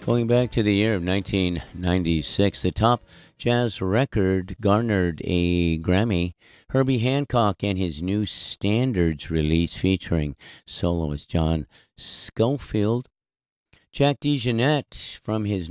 Going back to the year of 1996, the top jazz record garnered a Grammy. Herbie Hancock and his new Standards release featuring soloist John Schofield. Jack DeJohnette from his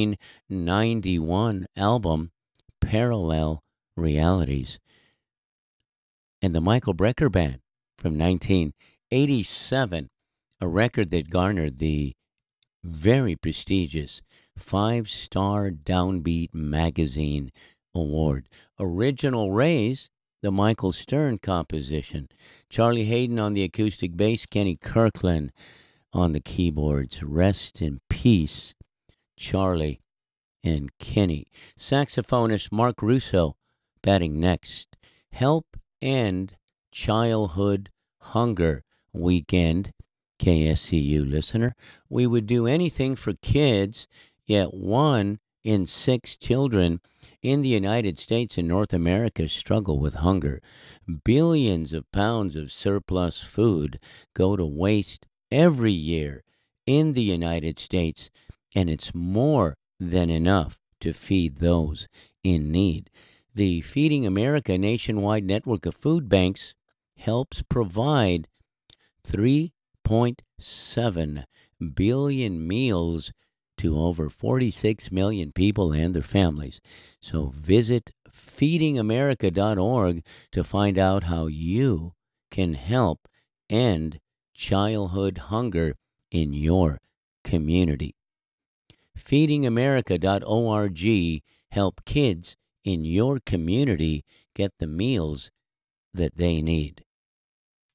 1991 album Parallel Realities. And the Michael Brecker Band from 1987, a record that garnered the very prestigious 5-star Downbeat Magazine Award. Original Rays, the Michael Stern composition. Charlie Hayden on the acoustic bass, Kenny Kirkland on the keyboards. Rest in peace, Charlie and Kenny. Saxophonist Mark Russo batting next. Help End Childhood Hunger Weekend. KSCU listener, we would do anything for kids, yet 1 in 6 children in the United States and North America struggle with hunger. Billions of pounds of surplus food go to waste every year in the United States, and it's more than enough to feed those in need. The Feeding America nationwide network of food banks helps provide 3.7 billion meals to over 46 million people and their families. So visit feedingamerica.org to find out how you can help end childhood hunger in your community. Feedingamerica.org. Help kids in your community get the meals that they need.